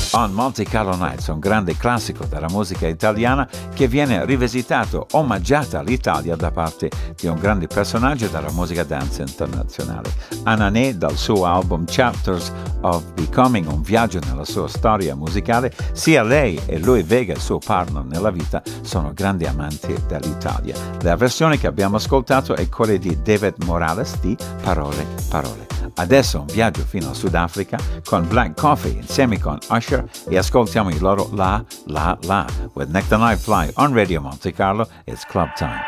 on Monte Carlo Nights, un grande classico della musica italiana che viene rivisitato, omaggiata all'Italia da parte di un grande personaggio della musica dance internazionale. Ananè, dal suo album Chapters of Becoming, un viaggio nella sua storia musicale, sia lei e Louie Vega, il suo partner nella vita, sono grandi amanti dell'Italia. La versione che abbiamo ascoltato è quella di David Morales di Parole, Parole. Adesso un viaggio fino al Sudafrica con Black Coffee insieme con Usher e ascoltiamo il loro La La La with Neck the Night Fly on Radio Monte Carlo. It's club time.